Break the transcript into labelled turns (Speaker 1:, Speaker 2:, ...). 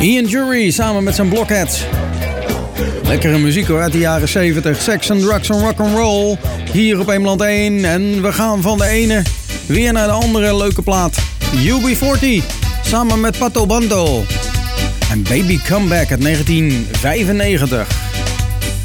Speaker 1: Ian Jury samen met zijn Blockheads. Lekkere muziek hoor, uit de jaren 70. Sex and drugs and rock'n'roll. Hier op Eemland 1. En we gaan van de ene weer naar de andere leuke plaat. UB40 samen met Pato Banto. En Baby Comeback uit 1995.